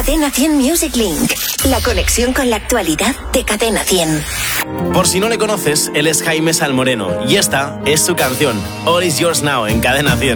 Cadena 100 Music Link. La conexión con la actualidad de Cadena 100. Por si no le conoces, él es Jaime Salmoreno y esta es su canción, All Is Yours Now, en Cadena 100.